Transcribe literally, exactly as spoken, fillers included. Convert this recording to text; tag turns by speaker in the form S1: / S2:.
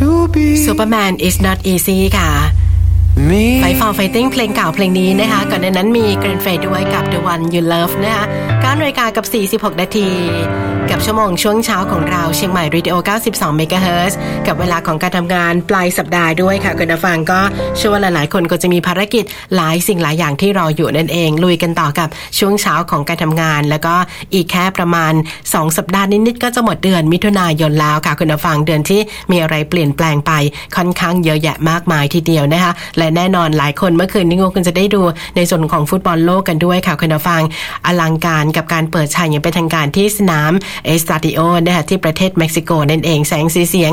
S1: Superman is not easy ค่ะไฟฟอร์ไฟติ้งเพลงเก่าเพลงนี้นะคะก่อนหน้านั้นมีเกรนเฟย์ด้วยกับ The One You Love นะคะเก้านาฬิกากับสี่สิบหกนาทีกับชั่วโมงช่วงเช้าของเราเชียงใหม่เรดิโอเก้าสิบสองเมกะเฮิรตซ์กับเวลาของการทำงานปลายสัปดาห์ด้วยค่ะคุณผู้ฟังก็เชื่อว่าหลายๆคนก็จะมีภารกิจหลายสิ่งหลายอย่างที่รออยู่นั่นเองลุยกันต่อกับช่วงเช้าของการทำงานแล้วก็อีกแค่ประมาณสองสัปดาห์นิดๆก็จะหมดเดือนมิถุนายนแล้วค่ะคุณผู้ฟังเดือนที่มีอะไรเปลี่ยนแปลงไปค่อนข้างเยอะแยะมากมายทีเดียวนะคะและแน่นอนหลายคนเมื่อคืนนี้คุณจะได้ดูในส่วนของฟุตบอลโลกกันด้วยค่ะคุณผู้ฟังอลังการกับการเปิดฉากอย่างเป็นทางการที่สนามเอสตาดิโอนะคะที่ประเทศเม็กซิโกนั่นเองแสงสีเสียง